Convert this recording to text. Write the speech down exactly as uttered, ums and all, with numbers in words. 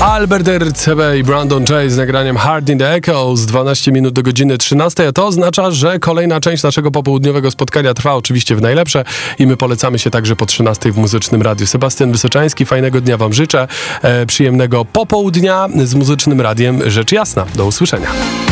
Albert R C B i Brandon Chase z nagraniem Heart in the Echoes, dwanaście minut do godziny trzynastej, a to oznacza, że kolejna część naszego popołudniowego spotkania trwa oczywiście w najlepsze i my polecamy się także po trzynastej w Muzycznym Radiu. Sebastian Wysoczański, fajnego dnia wam życzę, e, przyjemnego popołudnia z Muzycznym Radiem, rzecz jasna. Do usłyszenia.